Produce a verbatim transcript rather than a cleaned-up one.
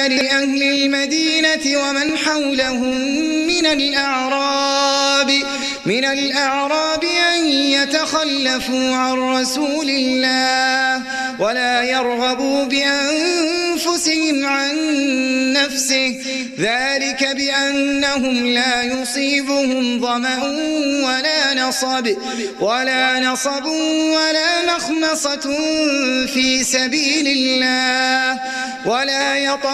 لأهل المدينة ومن حولهم من الأعراب من الأعراب أن يتخلفوا عن رسول الله ولا يرغبوا بأنفسهم عن نفسه ذلك بأنهم لا يصيبهم ظمأ ولا نصب ولا نصب ولا مخمصة في سبيل الله ولا يطعمون